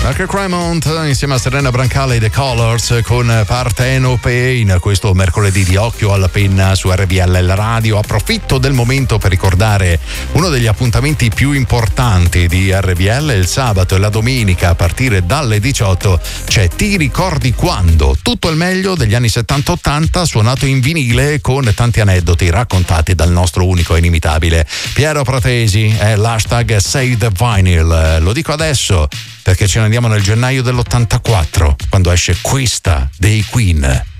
Mark Cremont insieme a Serena Brancale e The Colors con Partenope in questo mercoledì di Occhio alla Penna su RVL Radio. Approfitto del momento per ricordare uno degli appuntamenti più importanti di RVL. Il sabato e la domenica a partire dalle 18 c'è Ti ricordi quando? Tutto il meglio degli anni 70-80 suonato in vinile con tanti aneddoti raccontati dal nostro unico e inimitabile Piero Pratesi. È l'hashtag Say the Vinyl. Lo dico adesso perché ce ne andiamo nel gennaio dell'84 quando esce questa dei Queen.